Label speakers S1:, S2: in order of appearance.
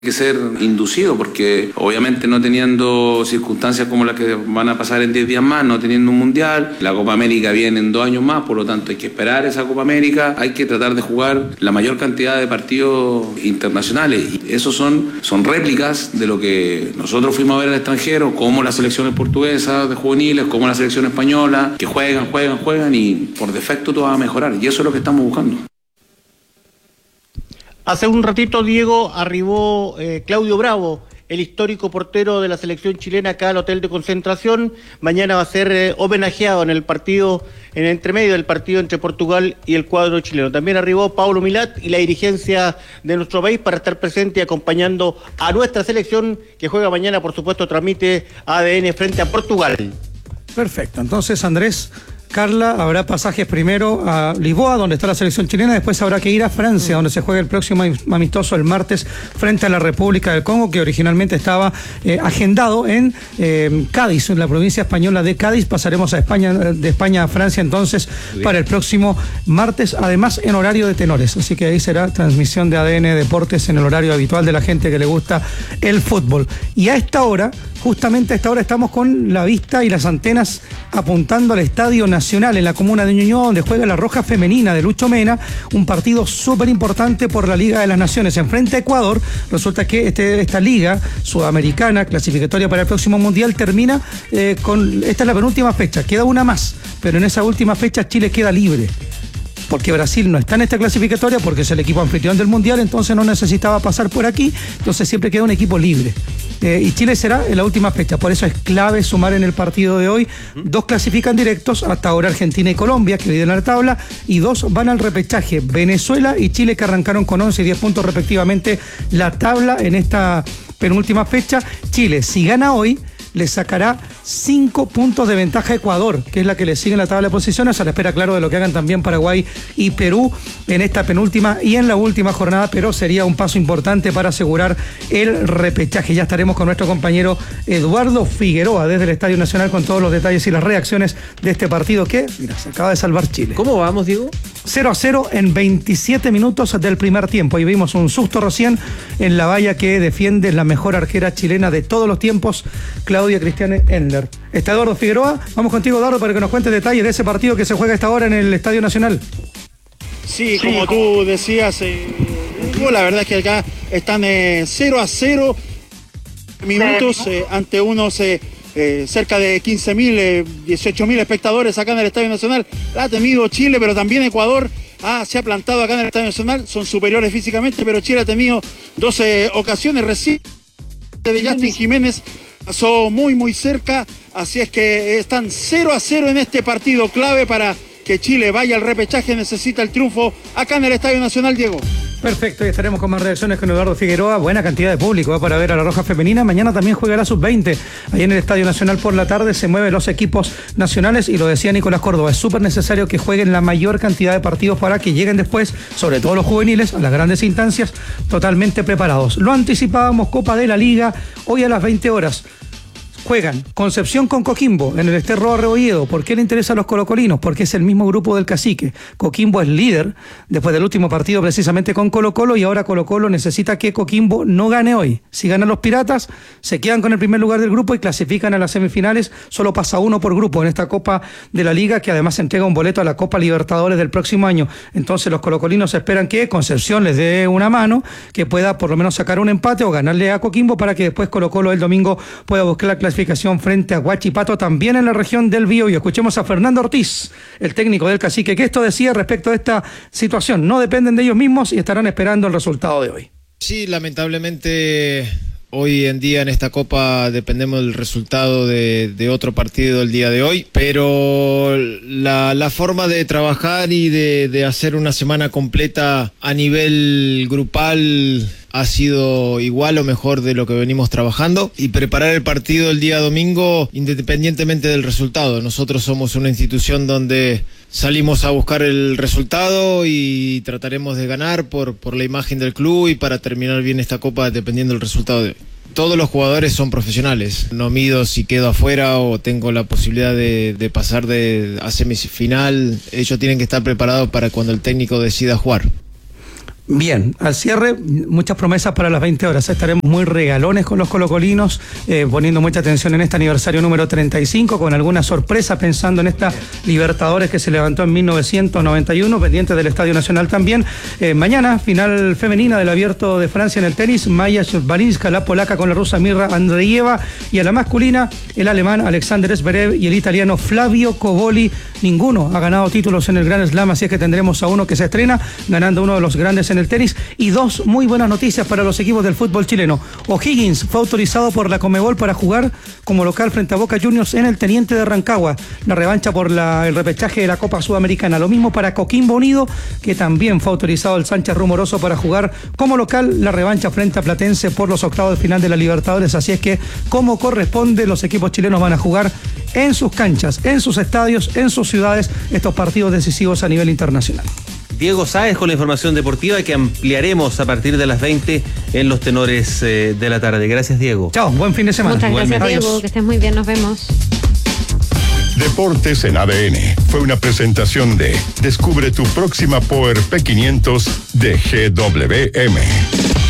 S1: que ser inducido, porque obviamente no teniendo circunstancias como las que van a pasar en 10 días más, no teniendo un mundial, la Copa América viene en 2 años más, por lo tanto hay que esperar esa Copa América, hay que tratar de jugar la mayor cantidad de partidos internacionales, y esos son réplicas de lo que nosotros fuimos a ver al extranjero, como las selecciones portuguesas de juveniles, como la selección española, que juegan y por defecto todo va a mejorar, y eso es lo que estamos buscando.
S2: Hace un ratito, Diego, arribó Claudio Bravo, el histórico portero de la selección chilena, acá al hotel de concentración. Mañana va a ser homenajeado en el partido, en el entremedio del partido entre Portugal y el cuadro chileno. También arribó Paulo Milat y la dirigencia de nuestro país para estar presente y acompañando a nuestra selección, que juega mañana, por supuesto, transmite ADN frente a Portugal.
S3: Perfecto, entonces, Andrés, Carla, habrá pasajes primero a Lisboa, donde está la selección chilena, después habrá que ir a Francia, donde se juega el próximo amistoso el martes frente a la República del Congo, que originalmente estaba agendado en Cádiz, en la provincia española de Cádiz. Pasaremos a España, de España a Francia entonces para el próximo martes, además en horario de tenores, así que ahí será transmisión de ADN Deportes en el horario habitual de la gente que le gusta el fútbol. Y a esta hora, justamente a esta hora, estamos con la vista y las antenas apuntando al Estadio Nacional en la comuna de Ñuñoa, donde juega la Roja Femenina de Lucho Mena, un partido súper importante por la Liga de las Naciones. Enfrente a Ecuador, resulta que esta liga sudamericana, clasificatoria para el próximo Mundial, termina con... Esta es la penúltima fecha, queda una más, pero en esa última fecha Chile queda libre, porque Brasil no está en esta clasificatoria, porque es el equipo anfitrión del Mundial, entonces no necesitaba pasar por aquí, entonces siempre queda un equipo libre. Y Chile será en la última fecha, por eso es clave sumar en el partido de hoy. 2 clasifican directos, hasta ahora Argentina y Colombia, que lideran la tabla, y 2 van al repechaje, Venezuela y Chile, que arrancaron con 11 y 10 puntos respectivamente la tabla en esta penúltima fecha. Chile, si gana hoy, le sacará 5 puntos de ventaja a Ecuador, que es la que le sigue en la tabla de posiciones, a la espera, claro, de lo que hagan también Paraguay y Perú en esta penúltima y en la última jornada, pero sería un paso importante para asegurar el repechaje. Ya estaremos con nuestro compañero Eduardo Figueroa desde el Estadio Nacional con todos los detalles y las reacciones de este partido que, mira, se acaba de salvar Chile.
S4: ¿Cómo vamos, Diego?
S3: 0-0 en 27 minutos del primer tiempo, y vimos un susto recién en la valla que defiende la mejor arquera chilena de todos los tiempos, Claudia Cristiane Endler. Está Eduardo Figueroa, vamos contigo, Eduardo, para que nos cuentes detalles de ese partido que se juega a esta hora en el Estadio Nacional.
S5: Sí, como tú decías, la verdad es que acá están 0-0 minutos ante unos cerca de 15.000, 18.000 espectadores acá en el Estadio Nacional. Ha temido Chile, pero también Ecuador se ha plantado acá en el Estadio Nacional. Son superiores físicamente, pero Chile ha tenido 12 ocasiones recién de Justin Jiménez. Pasó muy cerca, así es que están 0-0 en este partido clave para que Chile vaya al repechaje. Necesita el triunfo acá en el Estadio Nacional, Diego.
S3: Perfecto, y estaremos con más reacciones con Eduardo Figueroa. Buena cantidad de público para ver a la Roja Femenina. Mañana también jugará Sub-20. Ahí en el Estadio Nacional por la tarde se mueven los equipos nacionales, y lo decía Nicolás Córdoba, es súper necesario que jueguen la mayor cantidad de partidos para que lleguen después, sobre todo los juveniles, a las grandes instancias totalmente preparados. Lo anticipábamos, Copa de la Liga, hoy a las 20 horas. Juegan Concepción con Coquimbo en el Sterro Rebolledo. ¿Por qué le interesa a los colocolinos? Porque es el mismo grupo del Cacique. Coquimbo es líder después del último partido precisamente con Colo-Colo, y ahora Colo-Colo necesita que Coquimbo no gane hoy. Si ganan los Piratas, se quedan con el primer lugar del grupo y clasifican a las semifinales. Solo pasa uno por grupo en esta Copa de la Liga, que además entrega un boleto a la Copa Libertadores del próximo año. Entonces los colocolinos esperan que Concepción les dé una mano, que pueda por lo menos sacar un empate o ganarle a Coquimbo, para que después Colo-Colo el domingo pueda buscar la clasificación frente a Huachipato, también en la región del Biobío. Escuchemos a Fernando Ortiz, el técnico del Cacique, que esto decía respecto a esta situación. No dependen de ellos mismos y estarán esperando el resultado de hoy.
S6: Sí, lamentablemente hoy en día en esta Copa dependemos del resultado de otro partido del día de hoy, pero la forma de trabajar y de hacer una semana completa a nivel grupal ha sido igual o mejor de lo que venimos trabajando, y preparar el partido el día domingo independientemente del resultado. Nosotros somos una institución donde salimos a buscar el resultado y trataremos de ganar por la imagen del club y para terminar bien esta Copa dependiendo del resultado de hoy. Todos los jugadores son profesionales, no mido si quedo afuera o tengo la posibilidad de pasar a semifinal. Ellos tienen que estar preparados para cuando el técnico decida jugar.
S3: Bien, al cierre, muchas promesas para las 20 horas. Estaremos muy regalones con los colocolinos, poniendo mucha atención en este aniversario número 35, con alguna sorpresa pensando en esta Libertadores que se levantó en 1991, pendiente del Estadio Nacional también. Mañana, final femenina del Abierto de Francia en el tenis, Maya Shevbalinska, la polaca con la rusa Mirra Andreeva, y a la masculina, el alemán Alexander Zverev y el italiano Flavio Cobolli. Ninguno ha ganado títulos en el Grand Slam, así es que tendremos a uno que se estrena ganando uno de los grandes en el tenis. Y dos muy buenas noticias para los equipos del fútbol chileno. O'Higgins fue autorizado por la Conmebol para jugar como local frente a Boca Juniors en el Teniente de Rancagua, la revancha por el repechaje de la Copa Sudamericana. Lo mismo para Coquimbo Unido, que también fue autorizado el Sánchez Rumoroso para jugar como local la revancha frente a Platense por los octavos de final de la Libertadores. Así es que, como corresponde, los equipos chilenos van a jugar en sus canchas, en sus estadios, en sus ciudades, estos partidos decisivos a nivel internacional.
S4: Diego Sáez con la información deportiva que ampliaremos a partir de las 20 en los tenores de la tarde. Gracias, Diego.
S3: Chao, buen fin de semana.
S7: Muchas gracias, Diego.
S3: Adiós.
S7: Que estés muy bien, nos vemos.
S8: Deportes en ADN fue una presentación de Descubre tu próxima Power P500 de GWM.